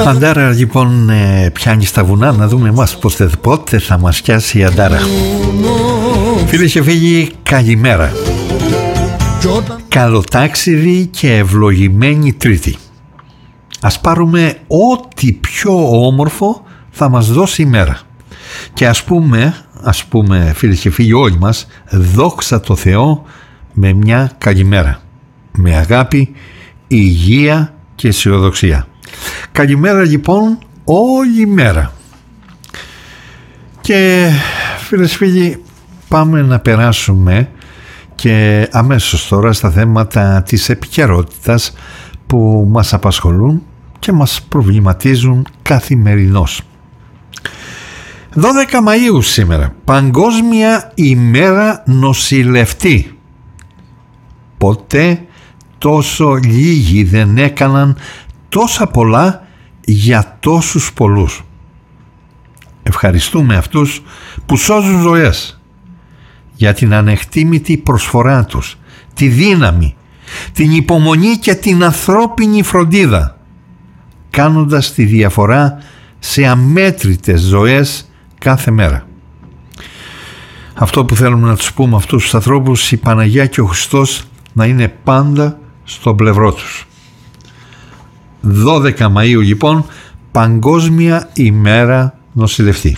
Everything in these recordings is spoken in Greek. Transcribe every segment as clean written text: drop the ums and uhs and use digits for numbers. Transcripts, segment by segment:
Αντάρα λοιπόν πιάνει στα βουνά, να δούμε εμάς πότε θα μας πιάσει η Αντάρα. Φίλες και φίλοι, καλημέρα. Καλοτάξιδη και ευλογημένη Τρίτη. Ας πάρουμε ό,τι πιο όμορφο θα μας δώσει η μέρα. Και ας πούμε φίλες και φίλοι όλοι μας, δόξα τω Θεώ με μια καλημέρα. Με αγάπη, υγεία και αισιοδοξία. Καλημέρα λοιπόν όλη μέρα. Και φίλες και φίλοι, πάμε να περάσουμε και αμέσως τώρα στα θέματα της επικαιρότητας που μας απασχολούν και μας προβληματίζουν καθημερινώς. 12 Μαΐου σήμερα, Παγκόσμια ημέρα νοσηλευτή. Ποτέ τόσο λίγοι δεν έκαναν τόσα πολλά για τόσους πολλούς. Ευχαριστούμε αυτούς που σώζουν ζωές για την ανεκτήμητη προσφορά τους, τη δύναμη, την υπομονή και την ανθρώπινη φροντίδα, κάνοντας τη διαφορά σε αμέτρητες ζωές κάθε μέρα. Αυτό που θέλουμε να τους πούμε αυτούς τους ανθρώπους, η Παναγιά και ο Χριστός να είναι πάντα στο πλευρό τους. 12 Μαΐου λοιπόν, Παγκόσμια ημέρα νοσηλευτή.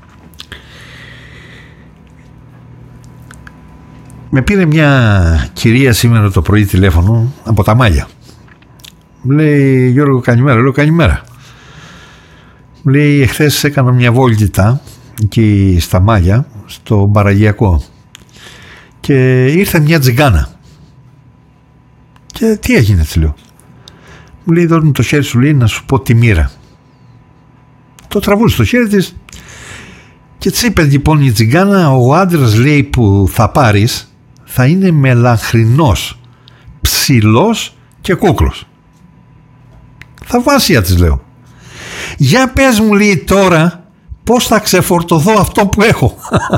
Με πήρε μια κυρία σήμερα το πρωί τηλέφωνο από τα Μάλια. Μου λέει, Γιώργο καλημέρα. Λέω καλημέρα. Μου λέει, εχθές έκανα μια βόλτητα εκεί στα Μάλια, στο Παραγιακό, και ήρθε μια τζιγκάνα. Και τι έγινε, της λέω. Μου λέει, δώσ' μου το χέρι σου, λέει, να σου πω τη μοίρα. Το τραβούσε στο χέρι της και της είπε λοιπόν η τζιγκάνα, ο άντρας, λέει, που θα πάρεις θα είναι μελαχρινός, ψηλός και κούκλος. Θαυμάσια, της λέω. Για πες μου, λέει, τώρα πώς θα ξεφορτωθώ αυτό που έχω.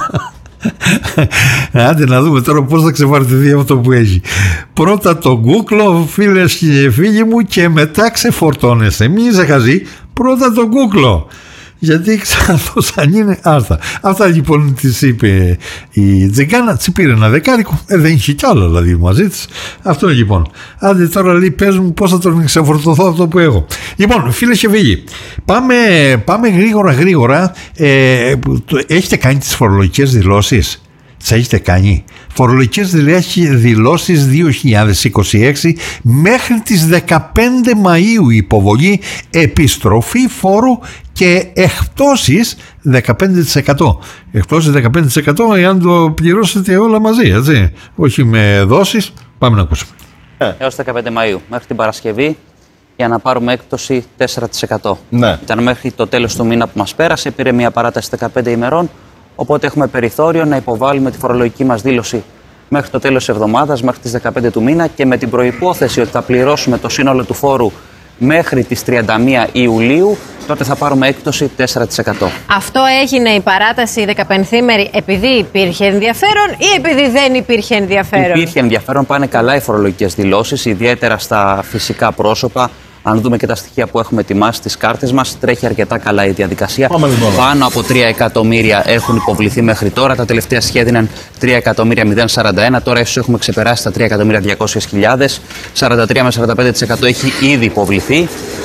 Άντε να δούμε τώρα πώς θα ξεφορτωθεί αυτό που έχει. Πρώτα τον κούκλο, φίλες και φίλοι μου, και μετά ξεφορτώνεσαι. Μην είσαι χαζή, πρώτα τον κούκλο, γιατί ξαναθώς αν είναι άρθα. Αυτά λοιπόν της είπε η τζιγκάνα, της πήρε ένα δεκάρικο, δεν είχε κι άλλο δηλαδή μαζί της. Αυτό λοιπόν. Άντε τώρα, λέει, πες μου πώς θα τον ξεφορτωθώ αυτό που έχω. Λοιπόν, φίλες και φίλοι, πάμε γρήγορα. Έχετε κάνει τις φορολογικές δηλώσεις? Τις έχετε κάνει? Φορολογικές δηλώσεις 2026 μέχρι τις 15 Μαΐου, υποβολή, επιστροφή φόρου και εκτόσεις 15%. Εκτόσεις 15% εάν το πληρώσετε όλα μαζί, έτσι. Όχι με δόσεις. Πάμε να ακούσουμε. Έως 15 Μαΐου, μέχρι την Παρασκευή, για να πάρουμε έκπτωση 4%. Ναι. Ήταν μέχρι το τέλος του μήνα που μας πέρασε, πήρε μια παράταση 15 ημερών, οπότε έχουμε περιθώριο να υποβάλουμε τη φορολογική μας δήλωση μέχρι το τέλος της εβδομάδας, μέχρι τις 15 του μήνα, και με την προϋπόθεση ότι θα πληρώσουμε το σύνολο του φόρου μέχρι τις 31 Ιουλίου, τότε θα πάρουμε έκπτωση 4%. Αυτό έγινε, η παράταση 15ημερη, επειδή υπήρχε ενδιαφέρον ή επειδή δεν υπήρχε ενδιαφέρον? Υπήρχε ενδιαφέρον, πάνε καλά οι φορολογικές δηλώσεις, ιδιαίτερα στα φυσικά πρόσωπα. Αν δούμε και τα στοιχεία που έχουμε ετοιμάσει στις κάρτες μας, τρέχει αρκετά καλά η διαδικασία. Πάνω από 3 εκατομμύρια έχουν υποβληθεί μέχρι τώρα. Τα τελευταία σχέδια είναι 3.041. Τώρα ίσως έχουμε ξεπεράσει τα 3.200.000. 43 με 45% έχει ήδη υποβληθεί.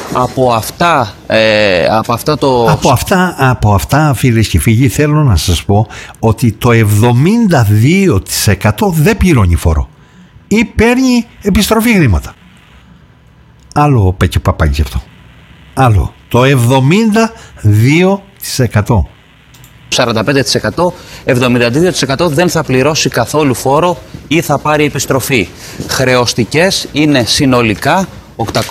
Από αυτά, φίλες και φίλοι, θέλω να σας πω ότι το 72% δεν πληρώνει φόρο ή παίρνει επιστροφή χρήματα. Άλλο πέκε παπάκι αυτό. Άλλο. Το 72%. 45%, 72% δεν θα πληρώσει καθόλου φόρο ή θα πάρει επιστροφή. Χρεωστικές είναι συνολικά